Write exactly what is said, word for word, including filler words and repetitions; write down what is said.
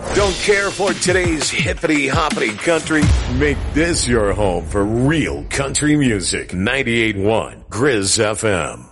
Don't care for today's hippity-hoppity country? Make this your home for real country music. ninety-eight point one Grizz F M.